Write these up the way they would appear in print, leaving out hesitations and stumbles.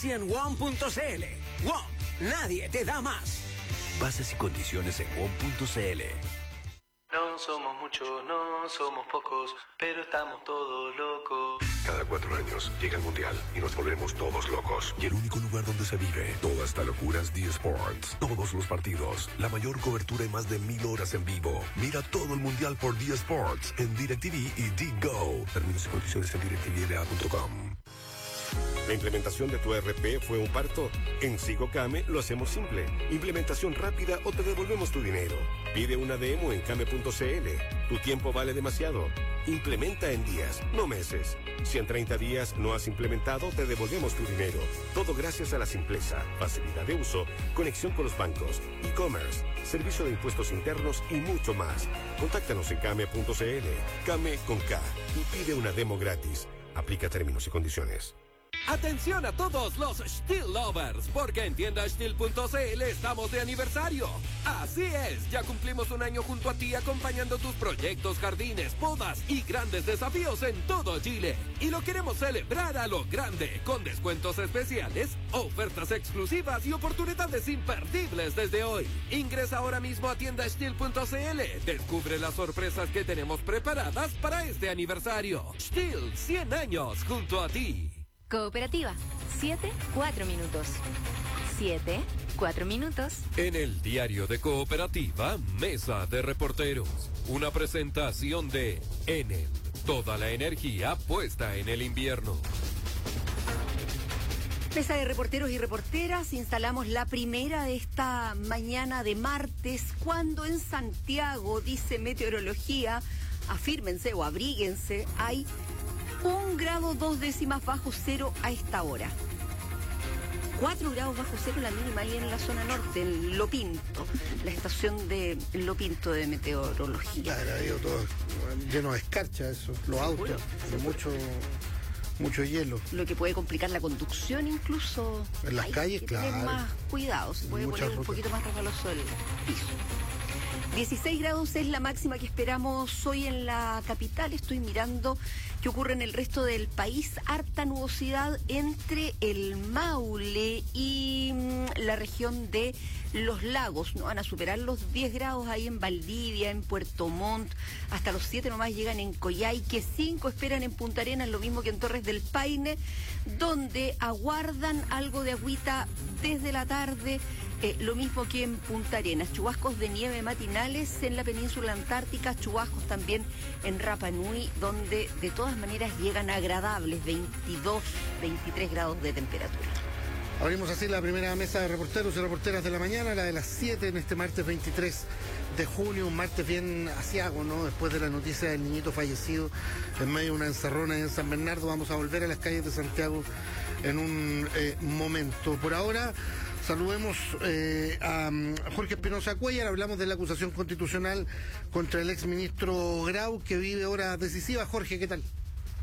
y en WOM.cl. WOM, nadie te da más. Bases y condiciones en WOM.cl. No somos muchos, no somos pocos, pero estamos todos locos. Cada 4 años llega el Mundial y nos volvemos todos locos. Y el único lugar donde se vive toda esta locura es D-Sports. Todos los partidos, la mayor cobertura y más de 1000 horas en vivo. Mira todo el Mundial por D-Sports en DirecTV y D-Go. Términos y condiciones en directvla.com. ¿La implementación de tu ERP fue un parto? En SigoCame lo hacemos simple. Implementación rápida o te devolvemos tu dinero. Pide una demo en came.cl. Tu tiempo vale demasiado. Implementa en días, no meses. Si en 30 días no has implementado, te devolvemos tu dinero. Todo gracias a la simpleza, facilidad de uso, conexión con los bancos, e-commerce, servicio de impuestos internos y mucho más. Contáctanos en came.cl. Came con K y pide una demo gratis. Aplica términos y condiciones. Atención a todos los Stihl lovers, porque en tiendastihl.cl estamos de aniversario. Así es, ya cumplimos un año junto a ti acompañando tus proyectos, jardines, podas y grandes desafíos en todo Chile. Y lo queremos celebrar a lo grande, con descuentos especiales, ofertas exclusivas y oportunidades imperdibles desde hoy. Ingresa ahora mismo a tiendastihl.cl. Descubre las sorpresas que tenemos preparadas para este aniversario. Stihl, 100 años junto a ti. Cooperativa, 7-4 minutos. 7-4 minutos. En el diario de Cooperativa, Mesa de Reporteros. Una presentación de Enel. Toda la energía puesta en el invierno. Mesa de reporteros y reporteras, instalamos la primera de esta mañana de martes, cuando en Santiago, dice meteorología, afírmense o abríguense, hay 1 grado 2 décimas bajo cero a esta hora. 4 grados bajo cero la mínima y en la zona norte, en Lo Pinto, la estación de Lo Pinto de meteorología. Claro, todo lleno de escarcha eso, los autos, de mucho hielo. Lo que puede complicar la conducción incluso. En las calles, claro. Tener más cuidado, se puede poner un poquito más resbaloso el piso. 16 grados es la máxima que esperamos hoy en la capital. Estoy mirando qué ocurre en el resto del país. Harta nubosidad entre el Maule y la región de Los Lagos. No van a superar los 10 grados ahí en Valdivia, en Puerto Montt. Hasta los 7 nomás llegan en Coyhaique. 5 esperan en Punta Arenas, lo mismo que en Torres del Paine, donde aguardan algo de agüita desde la tarde. Lo mismo que en Punta Arenas, chubascos de nieve matinales en la península antártica, chubascos también en Rapa Nui, donde de todas maneras llegan agradables 22, 23 grados de temperatura. Abrimos así la primera mesa de reporteros y reporteras de la mañana, la de las 7 en este martes 23 de junio, un martes bien aciago, ¿no? Después de la noticia del niñito fallecido en medio de una encerrona en San Bernardo, vamos a volver a las calles de Santiago en un momento. Por ahora, saludemos a Jorge Espinosa Cuéllar. Hablamos de la acusación constitucional contra el exministro Grau, que vive horas decisivas. Jorge, ¿qué tal?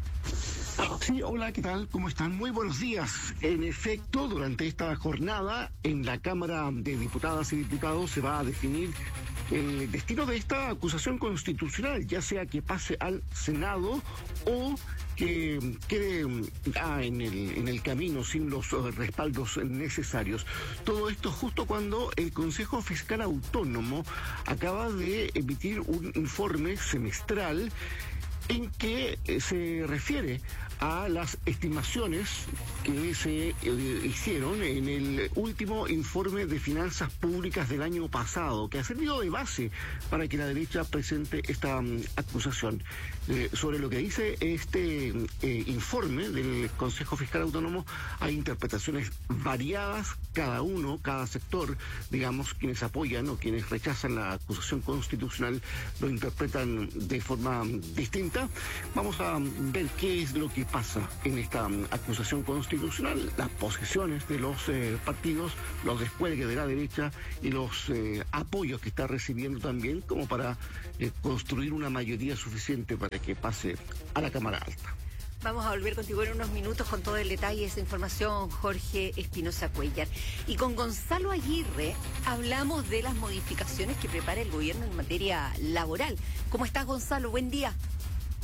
Sí, hola, ¿qué tal? ¿Cómo están? Muy buenos días. En efecto, durante esta jornada, en la Cámara de Diputadas y Diputados se va a definir el destino de esta acusación constitucional, ya sea que pase al Senado o que quede en el camino sin los respaldos necesarios. Todo esto justo cuando el Consejo Fiscal Autónomo acaba de emitir un informe semestral en que se refiere a las estimaciones que se hicieron en el último informe de finanzas públicas del año pasado, que ha servido de base para que la derecha presente esta acusación. Sobre lo que dice este informe del Consejo Fiscal Autónomo, hay interpretaciones variadas, cada sector, digamos, quienes apoyan o quienes rechazan la acusación constitucional lo interpretan de forma distinta. Vamos a ver qué es lo que pasa en esta acusación constitucional, las posiciones de los partidos, los descuelgues de la derecha y los apoyos que está recibiendo también, como para construir una mayoría suficiente para que pase a la Cámara Alta. Vamos a volver contigo en unos minutos con todo el detalle de esa información, Jorge Espinosa Cuéllar. Y con Gonzalo Aguirre hablamos de las modificaciones que prepara el gobierno en materia laboral. ¿Cómo estás, Gonzalo? Buen día.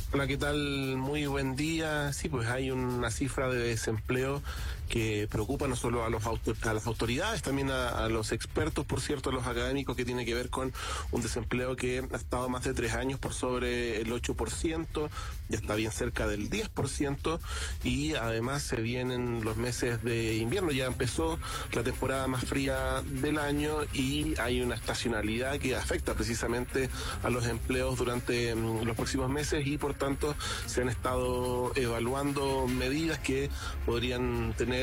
Hola, ¿qué tal? Muy buen día. Sí, pues hay una cifra de desempleo que preocupa no solo a las autoridades, también a los expertos, por cierto, a los académicos, que tiene que ver con un desempleo que ha estado más de 3 años por sobre el 8%, ya está bien cerca del 10%, y además se vienen los meses de invierno, ya empezó la temporada más fría del año y hay una estacionalidad que afecta precisamente a los empleos durante los próximos meses, y por tanto se han estado evaluando medidas que podrían tener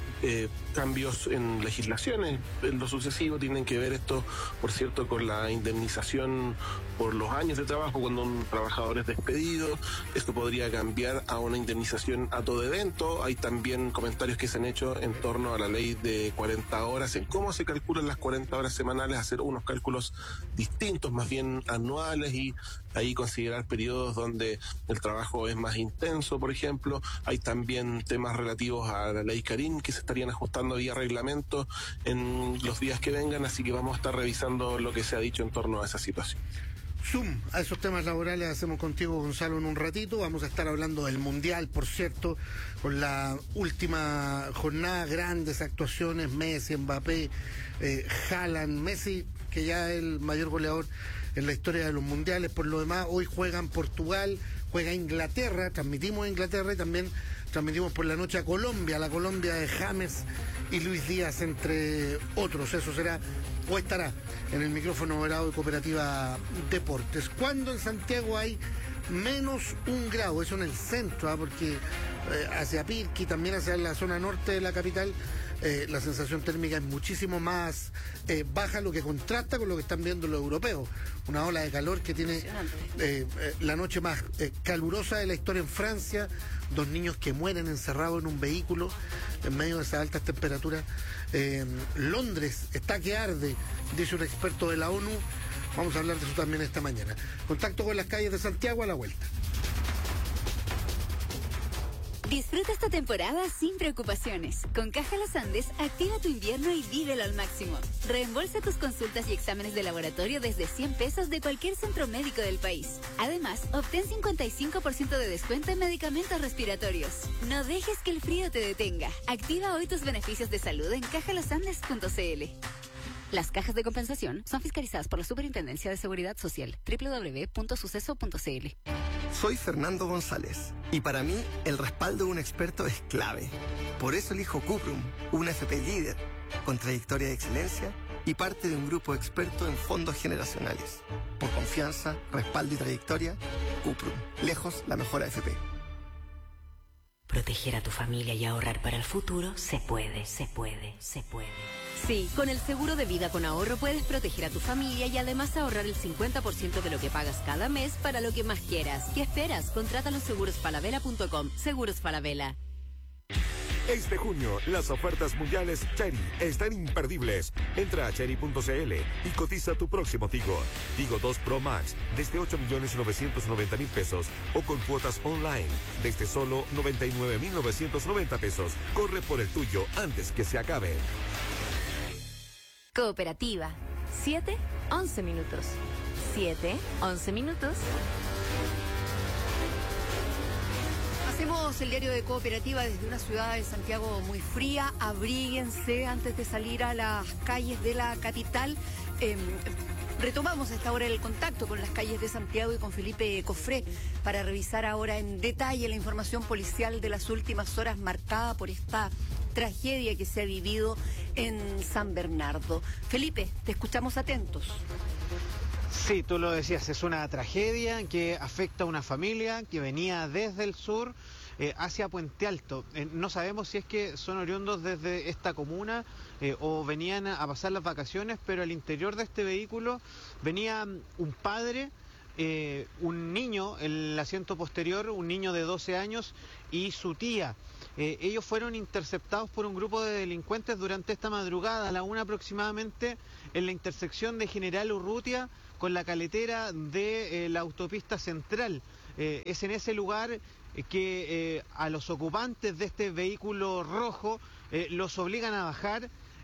cambios en legislaciones en lo sucesivo. Tienen que ver esto, por cierto, con la indemnización por los años de trabajo cuando un trabajador es despedido. Esto podría cambiar a una indemnización a todo evento. Hay también comentarios que se han hecho en torno a la ley de 40 horas, en cómo se calculan las 40 horas semanales, hacer unos cálculos distintos, más bien anuales, y ahí considerar periodos donde el trabajo es más intenso, por ejemplo. Hay también temas relativos a la ley Karim que se estarían ajustando vía reglamento en los días que vengan, así que vamos a estar revisando lo que se ha dicho en torno a esa situación. Zoom a esos temas laborales hacemos contigo, Gonzalo, en un ratito. Vamos a estar hablando del Mundial, por cierto, con la última jornada, grandes actuaciones, Messi, Mbappé, Haaland, Messi, que ya es el mayor goleador en la historia de los mundiales. Por lo demás, hoy juegan Portugal, juega Inglaterra, transmitimos Inglaterra y también transmitimos por la noche a Colombia, la Colombia de James y Luis Díaz, entre otros. Eso será o estará en el micrófono moderado de Cooperativa Deportes. Cuando en Santiago hay menos 1 grado, eso en el centro, porque hacia Pirqui, también hacia la zona norte de la capital, la sensación térmica es muchísimo más baja, lo que contrasta con lo que están viendo los europeos. Una ola de calor que tiene la noche más calurosa de la historia en Francia, 2 niños que mueren encerrados en un vehículo en medio de esas altas temperaturas. Londres está que arde, dice un experto de la ONU. Vamos a hablar de eso también esta mañana. Contacto con las calles de Santiago a la vuelta. Disfruta esta temporada sin preocupaciones. Con Caja Los Andes, activa tu invierno y vívelo al máximo. Reembolsa tus consultas y exámenes de laboratorio desde 100 pesos de cualquier centro médico del país. Además, obtén 55% de descuento en medicamentos respiratorios. No dejes que el frío te detenga. Activa hoy tus beneficios de salud en cajalosandes.cl. Las cajas de compensación son fiscalizadas por la Superintendencia de Seguridad Social. www.suceso.cl. Soy Fernando González y para mí el respaldo de un experto es clave. Por eso elijo Cuprum, una FP líder, con trayectoria de excelencia y parte de un grupo experto en fondos generacionales. Por confianza, respaldo y trayectoria, Cuprum, lejos la mejor AFP. Proteger a tu familia y ahorrar para el futuro se puede, se puede, se puede. Sí, con el seguro de vida con ahorro puedes proteger a tu familia y además ahorrar el 50% de lo que pagas cada mes para lo que más quieras. ¿Qué esperas? Contrátalo en segurosfalabella.com. Seguros Falabella. Este junio, las ofertas mundiales Chery están imperdibles. Entra a chery.cl y cotiza tu próximo Tigo. Tigo 2 Pro Max desde 8.990.000 pesos o con cuotas online desde solo 99.990 pesos. Corre por el tuyo antes que se acabe. Cooperativa. 7-11 minutos. 7-11 minutos. Hacemos el diario de Cooperativa desde una ciudad de Santiago muy fría. Abríguense antes de salir a las calles de la capital. Retomamos a esta hora el contacto con las calles de Santiago y con Felipe Cofré para revisar ahora en detalle la información policial de las últimas horas marcada por esta tragedia que se ha vivido en San Bernardo. Felipe, te escuchamos atentos. Sí, tú lo decías, es una tragedia que afecta a una familia que venía desde el sur hacia Puente Alto. No sabemos si es que son oriundos desde esta comuna o venían a pasar las vacaciones, pero al interior de este vehículo venía un padre, un niño en el asiento posterior, un niño de 12 años y su tía. Ellos fueron interceptados por un grupo de delincuentes durante esta madrugada, a la 1 aproximadamente, en la intersección de General Urrutia con la caletera de la autopista central. Es en ese lugar que a los ocupantes de este vehículo rojo los obligan a bajar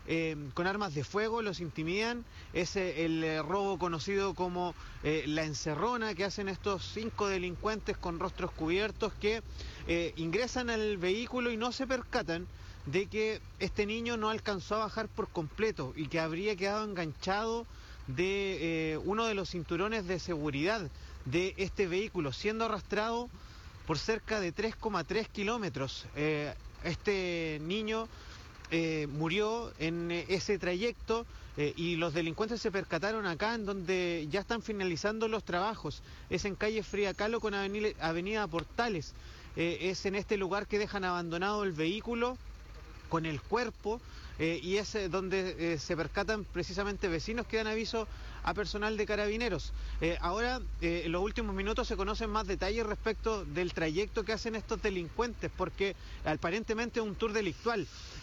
con armas de fuego, los intimidan. Es el robo conocido como la encerrona, que hacen estos 5 delincuentes con rostros cubiertos que ingresan al vehículo y no se percatan de que este niño no alcanzó a bajar por completo y que habría quedado enganchado de uno de los cinturones de seguridad de este vehículo, siendo arrastrado por cerca de 3,3 kilómetros. Este niño murió en ese trayecto y los delincuentes se percataron acá, en donde ya están finalizando los trabajos. Es en calle Frida Kahlo con avenida Portales. Es en este lugar que dejan abandonado el vehículo con el cuerpo, y es donde se percatan precisamente vecinos que dan aviso a personal de Carabineros. Ahora, en los últimos minutos se conocen más detalles respecto del trayecto que hacen estos delincuentes, porque aparentemente es un tour delictual.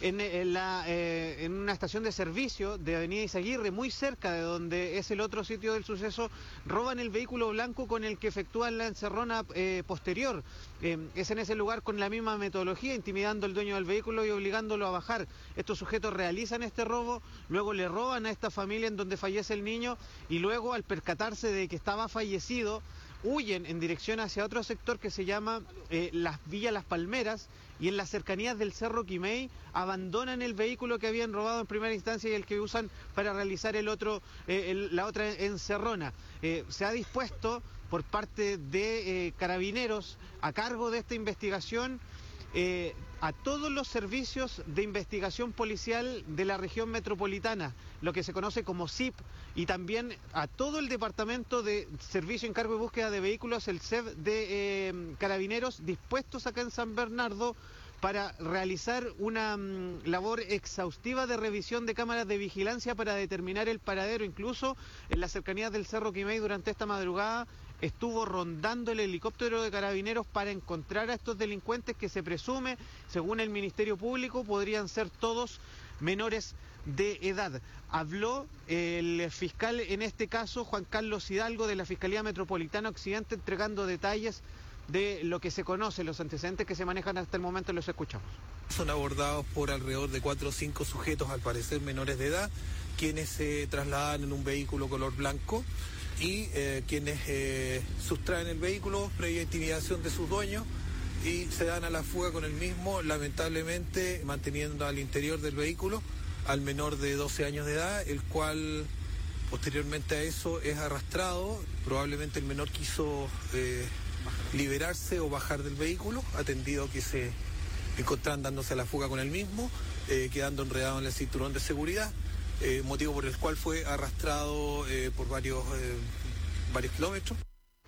En una estación de servicio de Avenida Izaguirre, muy cerca de donde es el otro sitio del suceso, roban el vehículo blanco con el que efectúan la encerrona posterior. Es en ese lugar con la misma metodología, intimidando al dueño del vehículo y obligándolo a bajar. Estos sujetos realizan este robo, luego le roban a esta familia en donde fallece el niño, y luego, al percatarse de que estaba fallecido, huyen en dirección hacia otro sector que se llama Villa Las Palmeras, y en las cercanías del Cerro Quimei abandonan el vehículo que habían robado en primera instancia y el que usan para realizar la otra encerrona. Se ha dispuesto por parte de Carabineros, a cargo de esta investigación, a todos los servicios de investigación policial de la región metropolitana, lo que se conoce como SIP, y también a todo el departamento de servicio, encargo y búsqueda de vehículos, el SEV de Carabineros, dispuestos acá en San Bernardo para realizar una labor exhaustiva de revisión de cámaras de vigilancia para determinar el paradero. Incluso en las cercanías del Cerro Quimei durante esta madrugada estuvo rondando el helicóptero de Carabineros para encontrar a estos delincuentes que se presume, según el Ministerio Público, podrían ser todos menores de edad. Habló el fiscal, en este caso, Juan Carlos Hidalgo, de la Fiscalía Metropolitana Occidente, entregando detalles de lo que se conoce, los antecedentes que se manejan hasta el momento. Los escuchamos. Son abordados por alrededor de 4 o 5 sujetos, al parecer menores de edad, quienes se trasladan en un vehículo color blanco y quienes sustraen el vehículo previa intimidación de sus dueños y se dan a la fuga con el mismo, lamentablemente manteniendo al interior del vehículo al menor de 12 años de edad, el cual posteriormente a eso es arrastrado. Probablemente el menor quiso liberarse o bajar del vehículo, atendido a que se encontraban dándose a la fuga con el mismo, quedando enredado en el cinturón de seguridad, motivo por el cual fue arrastrado por varios kilómetros.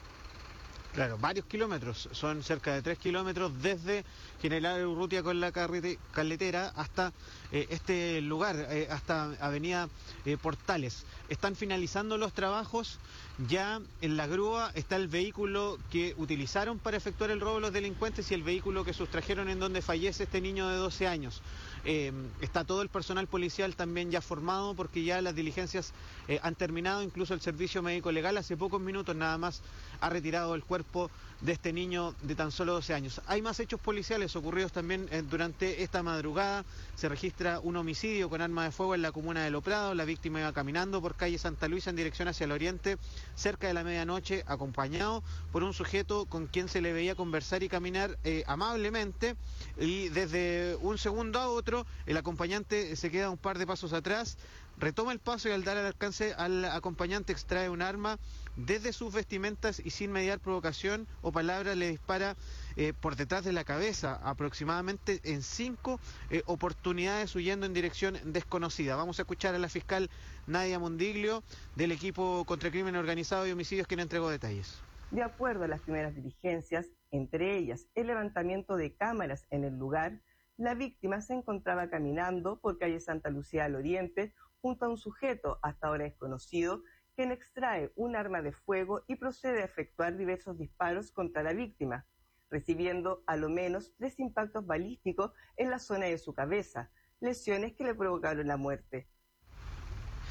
Claro, varios kilómetros, son cerca de 3 kilómetros desde General Urrutia con la carretera hasta este lugar, hasta Avenida Portales. Están finalizando los trabajos, ya en la grúa está el vehículo que utilizaron para efectuar el robo los delincuentes y el vehículo que sustrajeron en donde fallece este niño de 12 años. Está todo el personal policial también ya formado, porque ya las diligencias han terminado. Incluso el servicio médico legal hace pocos minutos nada más ha retirado el cuerpo de este niño de tan solo 12 años. Hay más hechos policiales ocurridos también durante esta madrugada. Se registra un homicidio con arma de fuego en la comuna de Loprado. La víctima iba caminando por calle Santa Luisa en dirección hacia el oriente cerca de la medianoche, acompañado por un sujeto con quien se le veía conversar y caminar amablemente, y desde un segundo a otro el acompañante se queda un par de pasos atrás, retoma el paso y al dar al alcance al acompañante extrae un arma desde sus vestimentas y sin mediar provocación o palabra le dispara por detrás de la cabeza, aproximadamente en 5 oportunidades, huyendo en dirección desconocida. Vamos a escuchar a la fiscal Nadia Mondiglio del equipo contra el crimen organizado y homicidios, quien entregó detalles. De acuerdo a las primeras diligencias, entre ellas el levantamiento de cámaras en el lugar, la víctima se encontraba caminando por calle Santa Lucía al oriente junto a un sujeto hasta ahora desconocido, quien extrae un arma de fuego y procede a efectuar diversos disparos contra la víctima, recibiendo a lo menos 3 impactos balísticos en la zona de su cabeza, lesiones que le provocaron la muerte.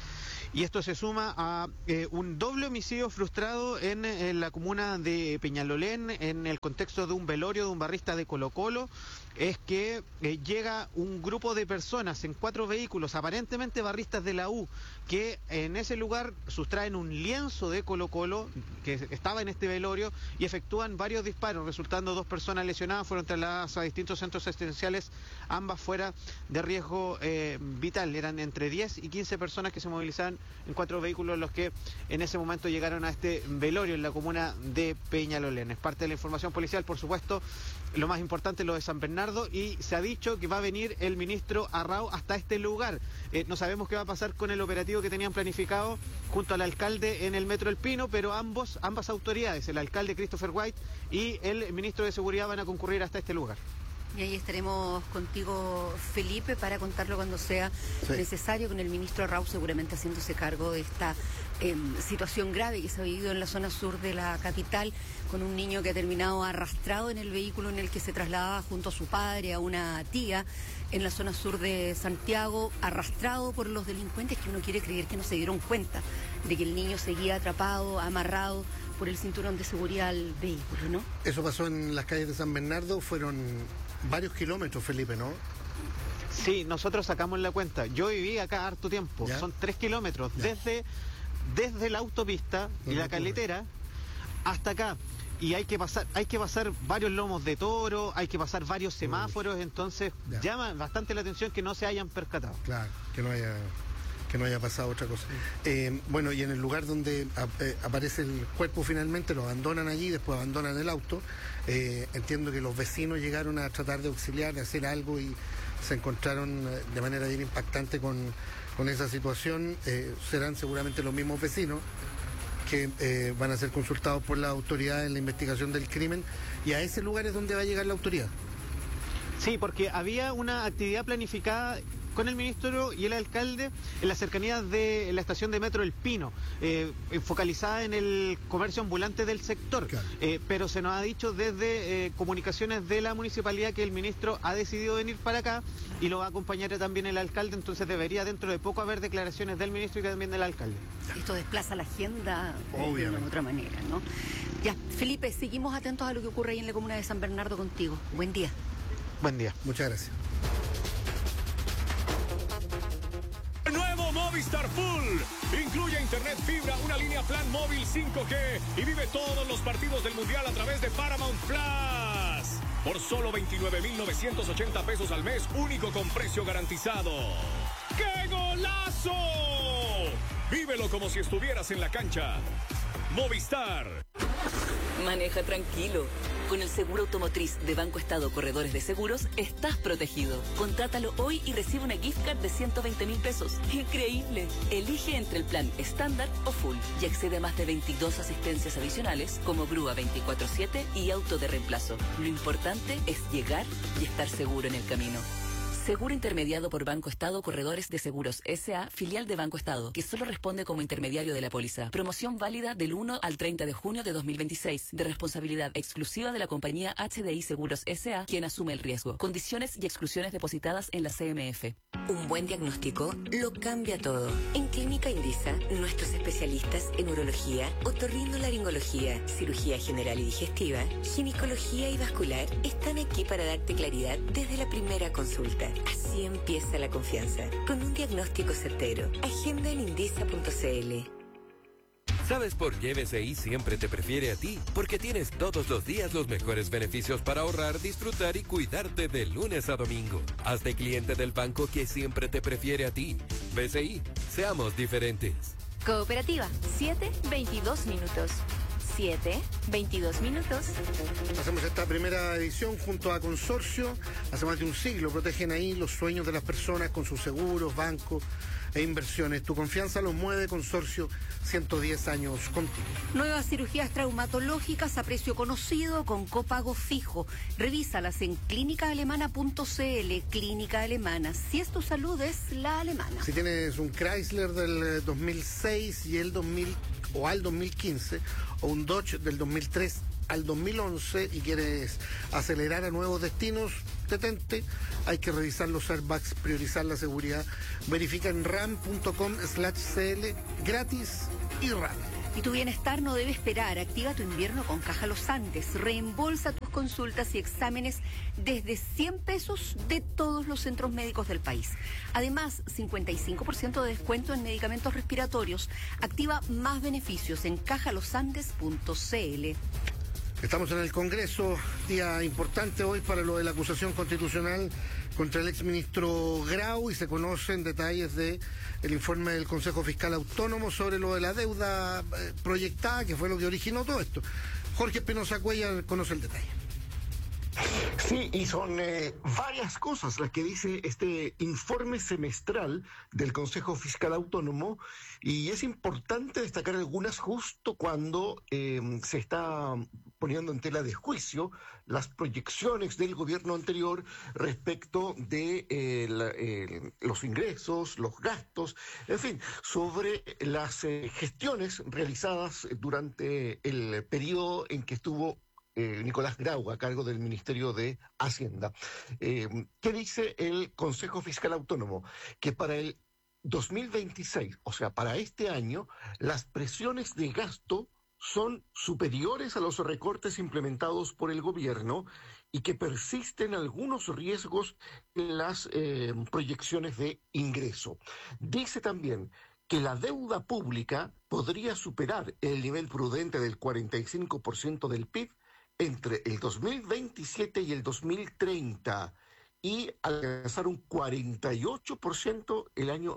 Y esto se suma a un doble homicidio frustrado en la comuna de Peñalolén, en el contexto de un velorio de un barrista de Colo-Colo. Es que llega un grupo de personas en 4 vehículos, aparentemente barristas de la U, que en ese lugar sustraen un lienzo de Colo-Colo que estaba en este velorio y efectúan varios disparos, resultando 2 personas lesionadas. Fueron trasladadas a distintos centros asistenciales, ambas fuera de riesgo vital. Eran entre 10 y 15 personas que se movilizaban en 4 vehículos los que en ese momento llegaron a este velorio en la comuna de Peñalolén. Es parte de la información policial, por supuesto. Lo más importante, lo de San Bernardo, y se ha dicho que va a venir el ministro Arrau hasta este lugar. No sabemos qué va a pasar con el operativo que tenían planificado junto al alcalde en el Metro El Pino, pero ambas autoridades, el alcalde Christopher White y el ministro de Seguridad, van a concurrir hasta este lugar. Y ahí estaremos contigo, Felipe, para contarlo cuando sea necesario, con el ministro Arrau seguramente haciéndose cargo de esta situación grave que se ha vivido en la zona sur de la capital, con un niño que ha terminado arrastrado en el vehículo en el que se trasladaba junto a su padre, a una tía, en la zona sur de Santiago, arrastrado por los delincuentes, que uno quiere creer que no se dieron cuenta de que el niño seguía atrapado, amarrado por el cinturón de seguridad al vehículo, ¿no? Eso pasó en las calles de San Bernardo, fueron varios kilómetros, Felipe, ¿no? Sí, nosotros sacamos la cuenta. Yo viví acá harto tiempo. ¿Ya? Son 3 kilómetros desde la autopista y la carretera hasta acá. Y hay que pasar varios lomos de toro, hay que pasar varios semáforos, entonces llama bastante la atención que no se hayan percatado. Claro, que no haya pasado otra cosa. Bueno, y en el lugar donde aparece el cuerpo finalmente, lo abandonan allí, después abandonan el auto. Entiendo que los vecinos llegaron a tratar de auxiliar, de hacer algo, y se encontraron de manera bien impactante con esa situación. Serán seguramente los mismos vecinos que van a ser consultados por la autoridad en la investigación del crimen, y a ese lugar es donde va a llegar la autoridad. Sí, porque había una actividad planificada con el ministro y el alcalde en las cercanías de la estación de Metro El Pino, focalizada en el comercio ambulante del sector. Claro. Pero se nos ha dicho desde comunicaciones de la municipalidad que el ministro ha decidido venir para acá y lo va a acompañar también el alcalde, entonces debería dentro de poco haber declaraciones del ministro y también del alcalde. Esto desplaza la agenda de otra manera, ¿no? Ya, Felipe, seguimos atentos a lo que ocurre ahí en la comuna de San Bernardo contigo. Buen día. Buen día. Muchas gracias. Nuevo Movistar Full. Incluye internet fibra, una línea plan móvil 5G y vive todos los partidos del Mundial a través de Paramount Plus. Por solo 29,980 pesos al mes, único con precio garantizado. ¡Qué golazo! Vívelo como si estuvieras en la cancha. Movistar. Maneja tranquilo. Con el seguro automotriz de Banco Estado Corredores de Seguros, estás protegido. Contrátalo hoy y recibe una gift card de 120,000 pesos. ¡Increíble! Elige entre el plan estándar o full y accede a más de 22 asistencias adicionales como grúa 24/7 y auto de reemplazo. Lo importante es llegar y estar seguro en el camino. Seguro intermediado por Banco Estado Corredores de Seguros S.A., filial de Banco Estado, que solo responde como intermediario de la póliza. Promoción válida del 1 al 30 de junio de 2026, de responsabilidad exclusiva de la compañía HDI Seguros S.A., quien asume el riesgo. Condiciones y exclusiones depositadas en la CMF. Un buen diagnóstico lo cambia todo. En Clínica Indisa, nuestros especialistas en urología, otorrinolaringología, cirugía general y digestiva, ginecología y vascular están aquí para darte claridad desde la primera consulta. Así empieza la confianza, con un diagnóstico certero. Agenda en indisa.cl. ¿Sabes por qué BCI siempre te prefiere a ti? Porque tienes todos los días los mejores beneficios para ahorrar, disfrutar y cuidarte de lunes a domingo. Hazte cliente del banco que siempre te prefiere a ti. BCI, seamos diferentes. Cooperativa, 7:22 minutos. 7:22 minutos. Hacemos esta primera edición junto a Consorcio. Hace más de un siglo protegen ahí los sueños de las personas con sus seguros, bancos e inversiones. Tu confianza los mueve. Consorcio, 110 años contigo. Nuevas cirugías traumatológicas a precio conocido con copago fijo. Revísalas en clínicaalemana.cl. Clínica Alemana. Si es tu salud, es la alemana. Si tienes un Chrysler del 2006 y el 2000 o al 2015, o un Dodge del 2003 al 2011 y quieres acelerar a nuevos destinos, detente. Hay que revisar los airbags, priorizar la seguridad. Verifica en ram.com/cl, gratis y rápido. Y tu bienestar no debe esperar. Activa tu invierno con Caja Los Andes. Reembolsa tus consultas y exámenes desde 100 pesos de todos los centros médicos del país. Además, 55% de descuento en medicamentos respiratorios. Activa más beneficios en cajalosandes.cl. Estamos en el Congreso, día importante hoy para lo de la acusación constitucional contra el exministro Grau, y se conocen detalles del informe del Consejo Fiscal Autónomo sobre lo de la deuda proyectada, que fue lo que originó todo esto. Jorge Espinosa Cuellar conoce el detalle. Sí, y son varias cosas las que dice este informe semestral del Consejo Fiscal Autónomo, y es importante destacar algunas justo cuando se está poniendo en tela de juicio las proyecciones del gobierno anterior respecto de los ingresos, los gastos, en fin, sobre las gestiones realizadas durante el periodo en que estuvo Nicolás Grau a cargo del Ministerio de Hacienda. ¿Qué dice el Consejo Fiscal Autónomo? Que para el 2026, o sea, para este año, las presiones de gasto son superiores a los recortes implementados por el gobierno y que persisten algunos riesgos en las proyecciones de ingreso. Dice también que la deuda pública podría superar el nivel prudente del 45% del PIB entre el 2027 y el 2030 y alcanzar un 48% el año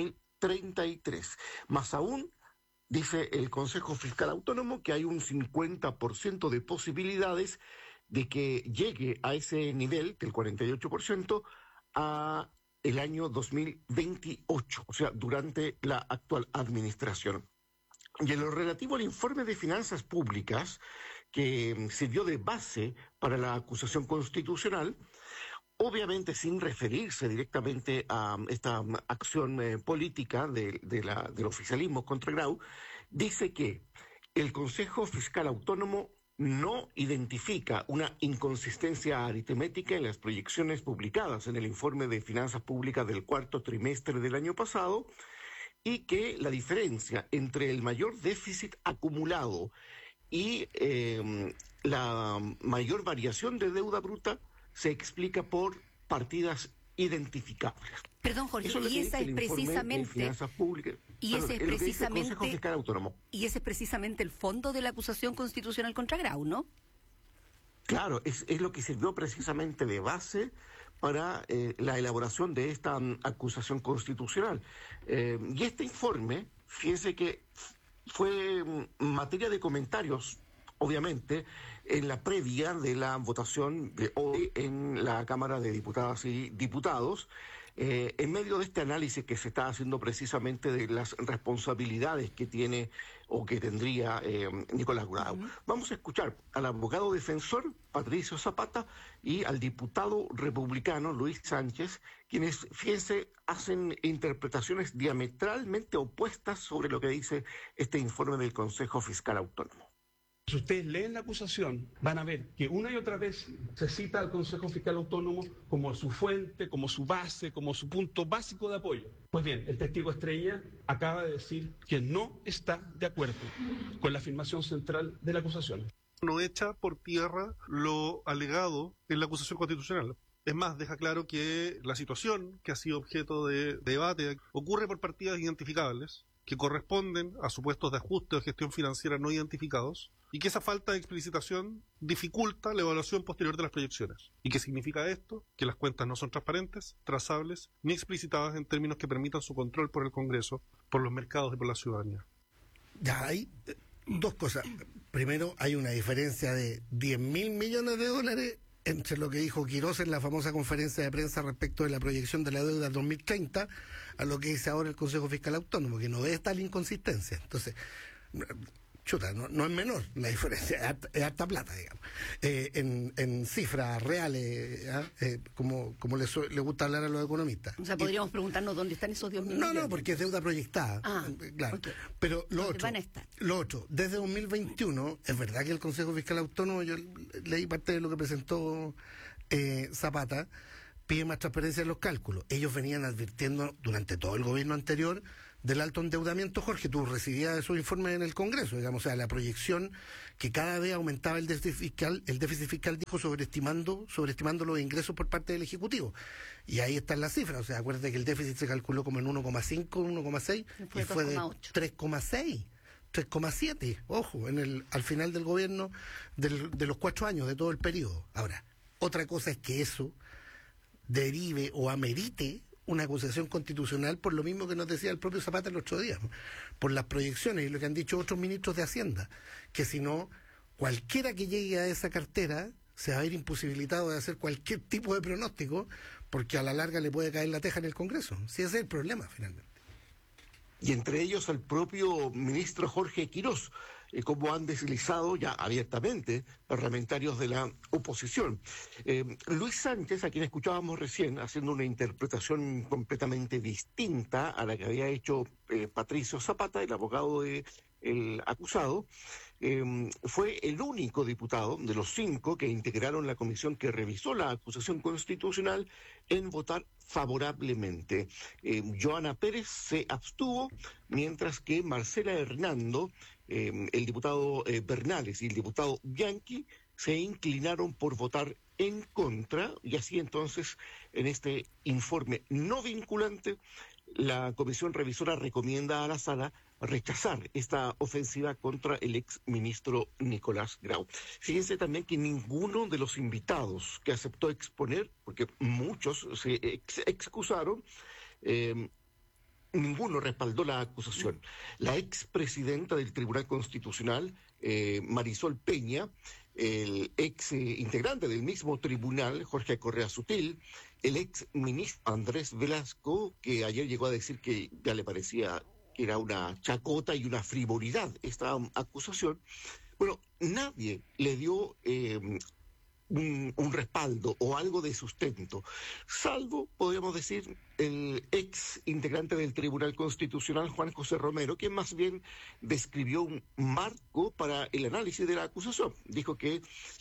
2033. Más aún, dice el Consejo Fiscal Autónomo que hay un 50% de posibilidades de que llegue a ese nivel, del 48%, a el año 2028, o sea, durante la actual administración. Y en lo relativo al informe de finanzas públicas, que sirvió de base para la acusación constitucional, obviamente sin referirse directamente a esta acción política del oficialismo contra Grau, dice que el Consejo Fiscal Autónomo no identifica una inconsistencia aritmética en las proyecciones publicadas en el informe de finanzas públicas del cuarto trimestre del año pasado, y que la diferencia entre el mayor déficit acumulado y la mayor variación de deuda bruta se explica por partidas identificables. Perdón, Jorge, y esa es precisamente y ese es precisamente el fondo de la acusación constitucional contra Grau, ¿no? Claro, es lo que sirvió precisamente de base para la elaboración de esta acusación constitucional. Y este informe, fíjense que fue materia de comentarios, obviamente, en la previa de la votación de hoy en la Cámara de Diputadas y Diputados, en medio de este análisis que se está haciendo precisamente de las responsabilidades que tiene o que tendría Nicolás Grau. Vamos a escuchar al abogado defensor Patricio Zapata y al diputado republicano Luis Sánchez, quienes, fíjense, hacen interpretaciones diametralmente opuestas sobre lo que dice este informe del Consejo Fiscal Autónomo. Si ustedes leen la acusación, van a ver que una y otra vez se cita al Consejo Fiscal Autónomo como su fuente, como su base, como su punto básico de apoyo. Pues bien, el testigo estrella acaba de decir que no está de acuerdo con la afirmación central de la acusación. No echa por tierra lo alegado en la acusación constitucional. Es más, deja claro que la situación que ha sido objeto de debate ocurre por partidas identificables, que corresponden a supuestos de ajuste o gestión financiera no identificados, y que esa falta de explicitación dificulta la evaluación posterior de las proyecciones. ¿Y qué significa esto? Que las cuentas no son transparentes, trazables, ni explicitadas en términos que permitan su control por el Congreso, por los mercados y por la ciudadanía. Ya hay dos cosas. Primero, hay una diferencia de 10.000 millones de dólares entre lo que dijo Quirós en la famosa conferencia de prensa respecto de la proyección de la deuda 2030 a lo que dice ahora el Consejo Fiscal Autónomo, que no ve tal inconsistencia. Entonces, chuta, no es menor la diferencia, es harta plata, digamos. En cifras reales, como le gusta hablar a los economistas. O sea, podríamos preguntarnos dónde están esos 10.000 millones. No, porque es deuda proyectada. Claro. Okay. Pero lo otro, desde 2021, es verdad que el Consejo Fiscal Autónomo, yo leí parte de lo que presentó Zapata, pide más transparencia en los cálculos. Ellos venían advirtiendo durante todo el gobierno anterior del alto endeudamiento. Jorge, tú recibías esos informes en el Congreso, digamos, o sea, la proyección que cada vez aumentaba el déficit fiscal dijo sobreestimando los ingresos por parte del Ejecutivo. Y ahí están las cifras, o sea, acuérdate que el déficit se calculó como en 1,5, 1,6 y fue de 3,6. 3,7, ojo, al final del gobierno de los 4 años, de todo el periodo. Ahora, otra cosa es que eso derive o amerite una acusación constitucional por lo mismo que nos decía el propio Zapata el otro día, por las proyecciones y lo que han dicho otros ministros de Hacienda, que si no, cualquiera que llegue a esa cartera se va a ver imposibilitado de hacer cualquier tipo de pronóstico, porque a la larga le puede caer la teja en el Congreso. Sí, ese es el problema, finalmente. Y entre ellos al propio ministro Jorge Quirós, como han deslizado ya abiertamente parlamentarios de la oposición. Luis Sánchez, a quien escuchábamos recién, haciendo una interpretación completamente distinta a la que había hecho Patricio Zapata, el abogado del acusado, fue el único diputado de los 5 que integraron la comisión que revisó la acusación constitucional en votar favorablemente. Joana Pérez se abstuvo, mientras que Marcela Hernando, el diputado Bernales y el diputado Bianchi se inclinaron por votar en contra, y así entonces en este informe no vinculante la comisión revisora recomienda a la sala rechazar esta ofensiva contra el ex ministro Nicolás Grau. Fíjense también que ninguno de los invitados que aceptó exponer, porque muchos se excusaron, ninguno respaldó la acusación. La expresidenta del Tribunal Constitucional, Marisol Peña, el ex integrante del mismo tribunal, Jorge Correa Sutil, el ex ministro Andrés Velasco, que ayer llegó a decir que ya le parecía que era una chacota y una frivolidad esta acusación. Bueno, nadie le dio un respaldo o algo de sustento, salvo, podríamos decir, el ex integrante del Tribunal Constitucional, Juan José Romero, que más bien describió un marco para el análisis de la acusación. Dijo que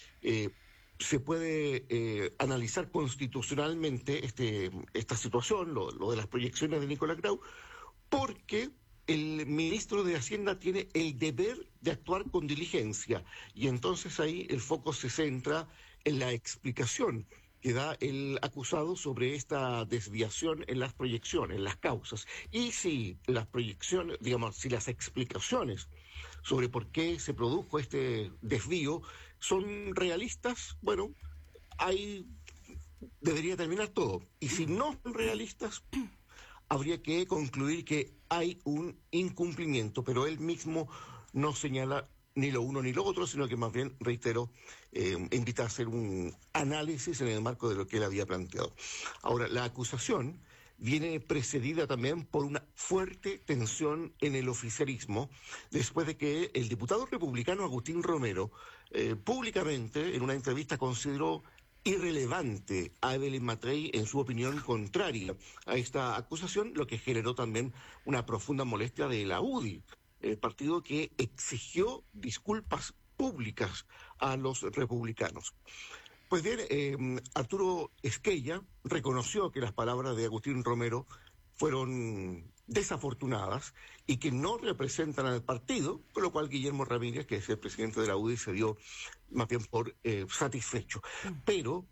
se puede analizar constitucionalmente esta situación, lo de las proyecciones de Nicolás Grau, porque el ministro de Hacienda tiene el deber de actuar con diligencia, y entonces ahí el foco se centra en la explicación que da el acusado sobre esta desviación en las proyecciones, en las causas. Y si las proyecciones, digamos, si las explicaciones sobre por qué se produjo este desvío son realistas, bueno, ahí debería terminar todo. Y si no son realistas, habría que concluir que hay un incumplimiento, pero él mismo no señala ni lo uno ni lo otro, sino que más bien, reitero, invita a hacer un análisis en el marco de lo que él había planteado. Ahora, la acusación viene precedida también por una fuerte tensión en el oficialismo, después de que el diputado republicano Agustín Romero públicamente, en una entrevista, consideró irrelevante a Evelyn Matei en su opinión contraria a esta acusación, lo que generó también una profunda molestia de la UDI, el partido que exigió disculpas públicas a los republicanos. Pues bien, Arturo Esquella reconoció que las palabras de Agustín Romero fueron desafortunadas y que no representan al partido, con lo cual Guillermo Ramírez, que es el presidente de la UDI, se dio más bien por satisfecho. Pero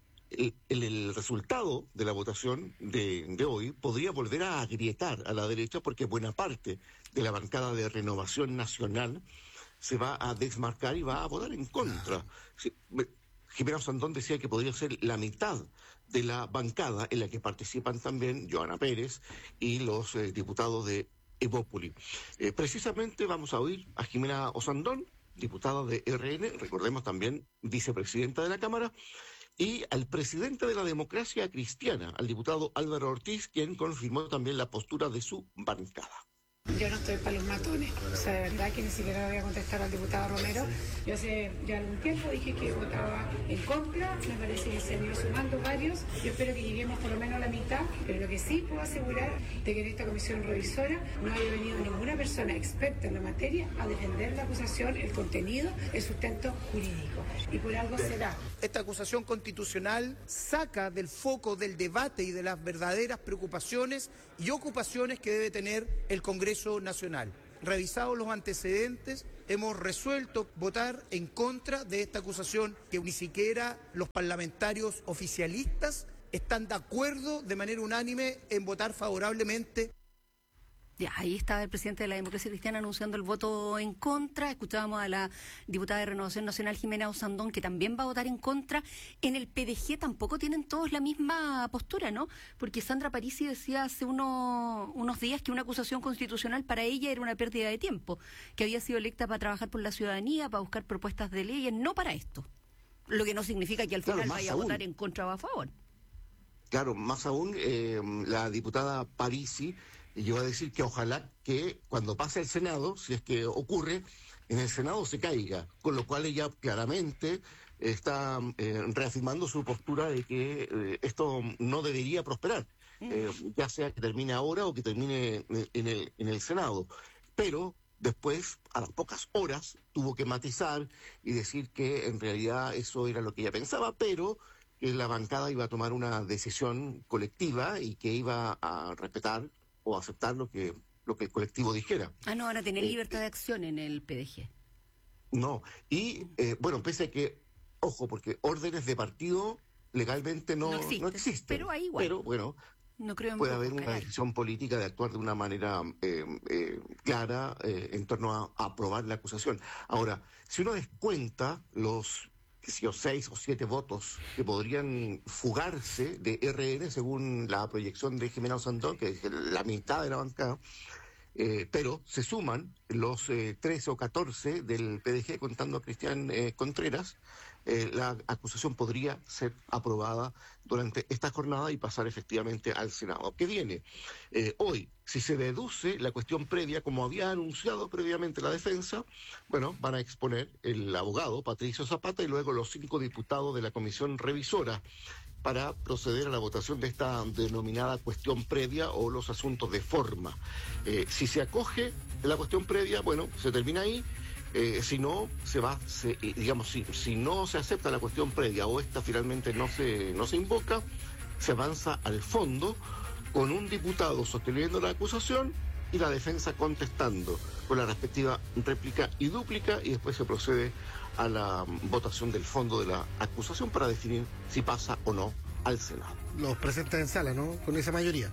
el resultado de la votación de hoy podría volver a agrietar a la derecha, porque buena parte de la bancada de Renovación Nacional se va a desmarcar y va a votar en contra. Sí, Jimena Sandón decía que podría ser la mitad de la bancada, en la que participan también Joana Pérez y los diputados de Evópoli. Precisamente vamos a oír a Jimena Osandón, diputada de RN, recordemos también vicepresidenta de la Cámara, y al presidente de la Democracia Cristiana, al diputado Álvaro Ortiz, quien confirmó también la postura de su bancada. Yo no estoy para los matones, o sea, de verdad que ni siquiera voy a contestar al diputado Romero. Yo hace ya algún tiempo dije que votaba en contra, me parece que se han ido sumando varios. Yo espero que lleguemos por lo menos a la mitad, pero lo que sí puedo asegurar de que en esta comisión revisora no haya venido ninguna persona experta en la materia a defender la acusación, el contenido, el sustento jurídico. Y por algo se da. Esta acusación constitucional saca del foco del debate y de las verdaderas preocupaciones y ocupaciones que debe tener el Congreso Nacional. Revisados los antecedentes, hemos resuelto votar en contra de esta acusación, que ni siquiera los parlamentarios oficialistas están de acuerdo de manera unánime en votar favorablemente. Ya, ahí estaba el presidente de la Democracia Cristiana anunciando el voto en contra. Escuchábamos a la diputada de Renovación Nacional, Jimena Osandón, que también va a votar en contra. En el PDG tampoco tienen todos la misma postura, ¿no? Porque Sandra Parisi decía hace unos días que una acusación constitucional para ella era una pérdida de tiempo, que había sido electa para trabajar por la ciudadanía, para buscar propuestas de leyes, no para esto. Lo que no significa que al final vaya a votar en contra o a favor. Claro, más aún, la diputada Parisi llegó a decir que ojalá que cuando pase el Senado, si es que ocurre, en el Senado se caiga, con lo cual ella claramente está reafirmando su postura de que esto no debería prosperar, ya sea que termine ahora o que termine en el Senado. Pero después, a las pocas horas, tuvo que matizar y decir que en realidad eso era lo que ella pensaba, pero que la bancada iba a tomar una decisión colectiva y que iba a respetar o aceptar lo que el colectivo dijera. No van a tener libertad de acción en el PDG. No, y bueno, pese a que, ojo, porque órdenes de partido legalmente no existen. Pero hay igual. Pero bueno, no creo puede haber una decisión política de actuar de una manera clara en torno a aprobar la acusación. Ahora, si uno descuenta los 6 o 7 votos que podrían fugarse de RN según la proyección de Jimena Osandón, que es la mitad de la bancada, pero se suman los 13 o 14 del PDG contando a Cristian Contreras, la acusación podría ser aprobada durante esta jornada y pasar efectivamente al Senado. ¿Qué viene? Hoy, si se deduce la cuestión previa, como había anunciado previamente la defensa, bueno, van a exponer el abogado Patricio Zapata y luego los 5 diputados de la comisión revisora para proceder a la votación de esta denominada cuestión previa o los asuntos de forma. Si se acoge la cuestión previa, bueno, se termina ahí. Si no si no se acepta la cuestión previa o esta finalmente no se invoca, se avanza al fondo con un diputado sosteniendo la acusación y la defensa contestando con la respectiva réplica y dúplica, y después se procede a la votación del fondo de la acusación para definir si pasa o no al Senado. Los presentes en sala, ¿no? Con esa mayoría.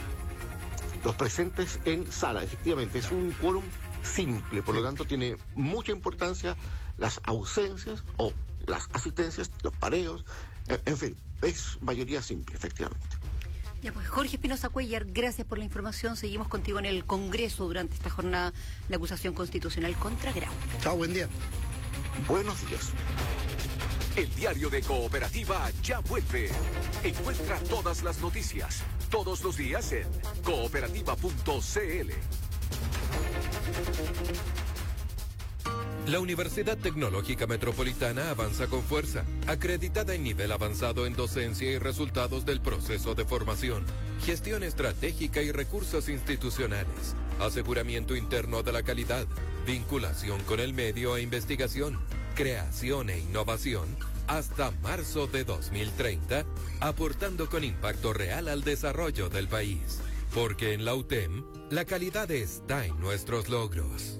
Los presentes en sala, efectivamente, es un quórum simple, por lo tanto tiene mucha importancia las ausencias o las asistencias, los pareos, en fin, es mayoría simple, efectivamente. Ya pues, Jorge Espinosa Cuellar, gracias por la información. Seguimos contigo en el Congreso durante esta jornada, la acusación constitucional contra Grau. Chao, buen día. Buenos días. El diario de Cooperativa ya vuelve. Encuentra todas las noticias, todos los días en cooperativa.cl. La Universidad Tecnológica Metropolitana avanza con fuerza, acreditada en nivel avanzado en docencia y resultados del proceso de formación, gestión estratégica y recursos institucionales, aseguramiento interno de la calidad, vinculación con el medio e investigación, creación e innovación, hasta marzo de 2030, aportando con impacto real al desarrollo del país. Porque en la UTEM, la calidad está en nuestros logros.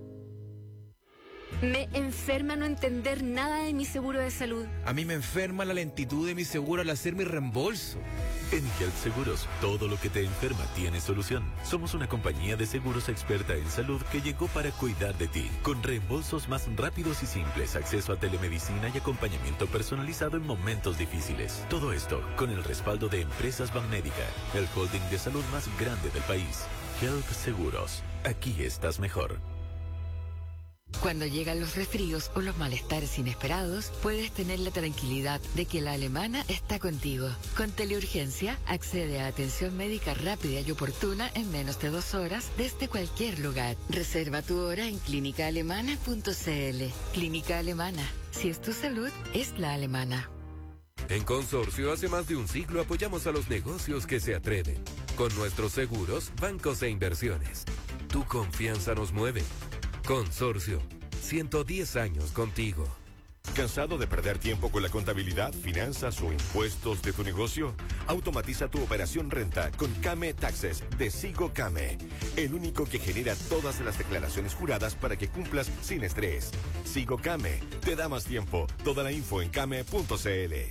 Me enferma no entender nada de mi seguro de salud. A mí me enferma la lentitud de mi seguro al hacer mi reembolso. En Health Seguros, todo lo que te enferma tiene solución. Somos una compañía de seguros experta en salud que llegó para cuidar de ti, con reembolsos más rápidos y simples, acceso a telemedicina y acompañamiento personalizado en momentos difíciles. Todo esto con el respaldo de Empresas Banmédica, el holding de salud más grande del país. Health Seguros, aquí estás mejor. Cuando llegan los resfríos o los malestares inesperados, puedes tener la tranquilidad de que la Alemana está contigo. Con Teleurgencia, accede a atención médica rápida y oportuna en menos de 2 horas desde cualquier lugar. Reserva tu hora en clínicaalemana.cl. Clínica Alemana. Si es tu salud, es la alemana. En Consorcio, hace más de un siglo apoyamos a los negocios que se atreven. Con nuestros seguros, bancos e inversiones. Tu confianza nos mueve. Consorcio, 110 años contigo. ¿Cansado de perder tiempo con la contabilidad, finanzas o impuestos de tu negocio? Automatiza tu operación renta con Came Taxes de Sigo Came, el único que genera todas las declaraciones juradas para que cumplas sin estrés. Sigo Came, te da más tiempo. Toda la info en came.cl.